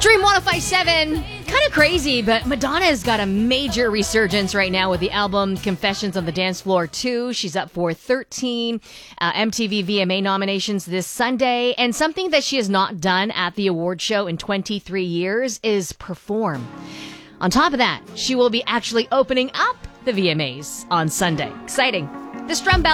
Dream 105.7. Kind of crazy, but Madonna's got a major resurgence right now with the album Confessions on the Dance Floor 2. She's up for 13 MTV VMA nominations this Sunday. And something that she has not done at the award show in 23 years is perform. On top of that, she will be actually opening up the VMAs on Sunday. Exciting. This drum bell